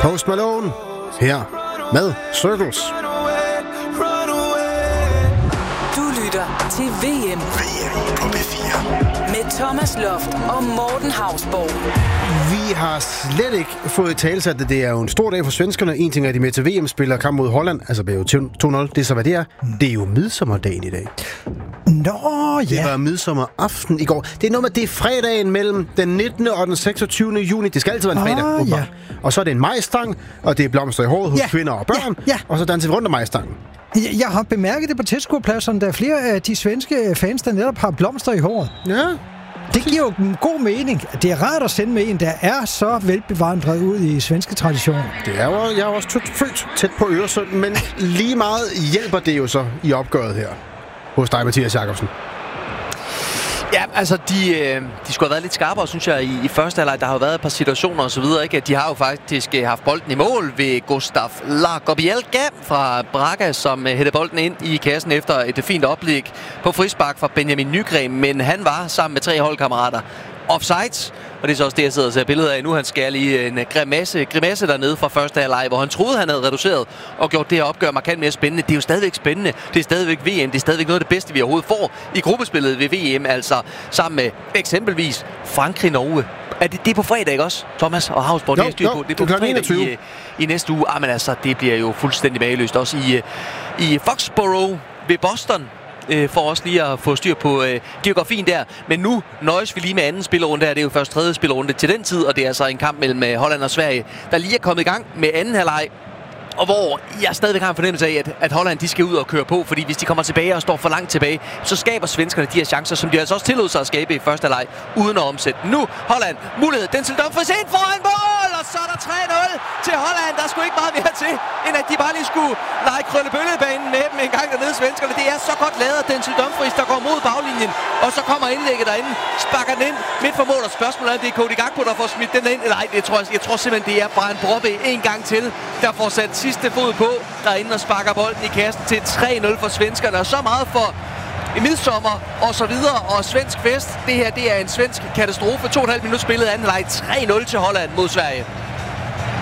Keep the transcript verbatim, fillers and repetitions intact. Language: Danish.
Post Malone her med Circles. Du lytter til V M. V M på P fire. Med Thomas Loft og Morten Hausborg. Vi har slet ikke fået talsat det. Det er jo en stor dag for svenskerne. En ting er, de med til V M-spiller kamp mod Holland. Altså, det er jo to nul. Det er så, hvad det er. Det er jo midsommerdagen i dag. Nå, ja. Det var midsommeraften i går. Det er noget med, det er fredagen mellem den nittende og den seksogtyvende juni. Det skal altid være en fredag. Ah, ja. Og så er det en majstang, og det er blomster i håret hos ja. kvinder og børn. Ja. Ja. Og så danser vi rundt om majstangen. Jeg, jeg har bemærket det på tilskuerpladserne. Der er flere af de svenske fans, der netop har blomster i håret. Ja. Det giver jo en god mening. Det er rart at sende med en, der er så velbevandret ud i svenske traditioner. Det er jo, jeg er også tøt, født tæt på Øresund, men lige meget hjælper det jo så i opgøret her hos dig, Mathias Jakobsen. Ja, altså, de, øh, de skulle have været lidt skarpere, synes jeg, i, i første halvleg. Der har jo været et par situationer og så videre, ikke? De har jo faktisk haft bolden i mål ved Gustav Lagerbielke fra Braga, som hættede bolden ind i kassen efter et fint oplæg på frispark fra Benjamin Nygren. Men han var sammen med tre holdkammerater offside, og det er så også det, jeg sidder og ser billeder af nu. Han skærer lige en grimasse, grimasse dernede fra første halvleg, hvor han troede, han havde reduceret og gjort det her opgør markant mere spændende. Det er jo stadigvæk spændende. Det er stadigvæk V M. Det er stadigvæk noget af det bedste, vi overhovedet får i gruppespillet ved V M. Altså sammen med eksempelvis Frankrig-Norge. Er det, det er på fredag, ikke også, Thomas og Hausborg? Jo, det er styr på. Det er på fredag i, i næste uge. Ah, men altså, det bliver jo fuldstændig mageløst. Også i, i Foxborough ved Boston. For også lige at få styr på øh, geografien der. Men nu nøjes vi lige med anden spillerunde her. Det er jo først tredje spillerunde til den tid, og det er altså en kamp mellem øh, Holland og Sverige, der lige er kommet i gang med anden halvleg. Og hvor jeg stadigvæk har en fornemmelse af, at, at Holland de skal ud og køre på, fordi hvis de kommer tilbage og står for langt tilbage, så skaber svenskerne de her chancer, som de altså også tillod sig at skabe i første halvleg, uden at omsætte. Nu Holland, mulighed, Denzel Dumfries ind foran mål, og så er der tre nul til Holland. Der skulle ikke meget mere til, end at de bare lige skulle lege krøllebøllebanen med dem en gang dernede, svenskerne. Det er så godt lavet af Denzel Dumfries, der går mod baglinjen, og så kommer indlægget derinde, sparker den ind midt for mål, og spørgsmålet er, det er Cody Gakpo, der får smidt den ind. Nej, det tror jeg, jeg tror simpelthen, det er Brian Brobbe en gang til, der får sat sidste fod på derinde og sparker bolden i kassen til tre nul for svenskerne. Og så meget for midsommer og så videre, og svensk fest. Det her, det er en svensk katastrofe. To og et halvt minut spillet anden leg. tre nul til Holland mod Sverige.